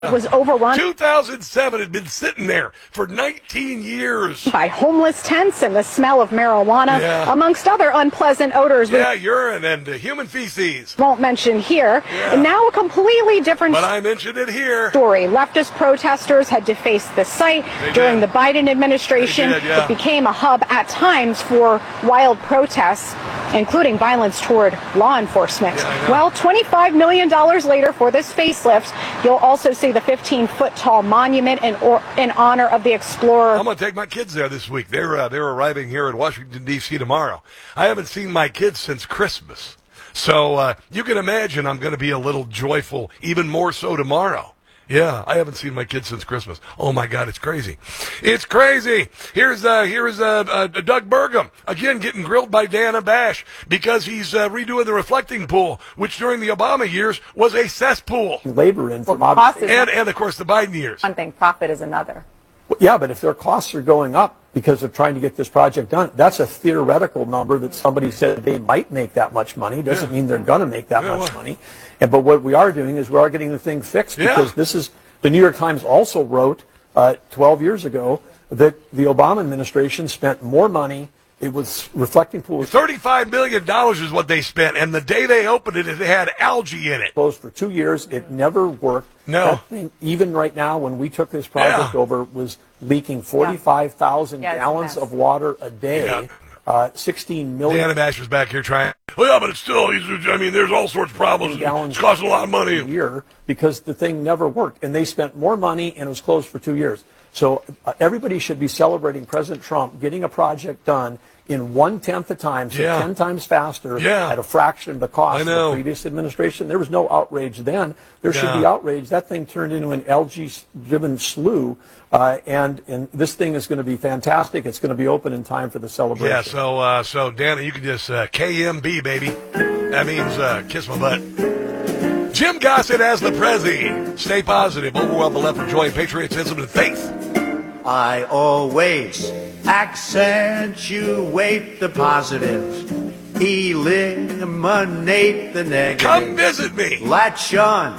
was overrun. 2007 had been sitting there for 19 years. By homeless tents and the smell of marijuana, amongst other unpleasant odors. Yeah, urine and human feces. Won't mention here. And now a completely different But I mentioned it here. Story. Leftist protesters had defaced the site during the Biden administration. It became a hub at times for wild protests, including violence toward law enforcement. Well, $25 million later for this facelift, you'll also see the 15-foot tall monument in honor of the explorer. I'm going to take my kids there this week. They're arriving here in Washington, D.C. tomorrow. I haven't seen my kids since Christmas. So you can imagine I'm going to be a little joyful, even more so tomorrow. Yeah, I haven't seen my kids since Christmas. Oh my God, it's crazy! It's crazy. Here's Doug Burgum again getting grilled by Dana Bash because he's redoing the reflecting pool, which during the Obama years was a cesspool. Labor in from and of course the Biden years. One thing, profit is another. Yeah, but if their costs are going up because of trying to get this project done, that's a theoretical number that somebody said they might make that much money. Doesn't mean they're going to make that much money. But what we are doing is we are getting the thing fixed because this is, the New York Times also wrote 12 years ago that the Obama administration spent more money. It was reflecting pools. $35 million is what they spent, and the day they opened it, it had algae in it. Closed for 2 years. It never worked. No. That thing, even right now, when we took this project over, was leaking 45,000 gallons of water a day. 16 million. Dana Bash was back here trying. Well, yeah, but it's still, I mean, there's all sorts of problems. It's costing a lot of money. A year because the thing never worked, and they spent more money, and it was closed for 2 years. So everybody should be celebrating President Trump getting a project done in 1/10 the time, so 10 times faster, at a fraction of the cost of the previous administration. There was no outrage then. There should be outrage. That thing turned into an algae-driven slough, and this thing is going to be fantastic. It's going to be open in time for the celebration. Yeah, so Dana, you can just KMB, baby. That means kiss my butt. Jim Gossett as the Prezi. Stay positive. Overwhelm the left for joy, patriotism, and faith. I always accentuate the positive, eliminate the negative. Come visit me. Latch on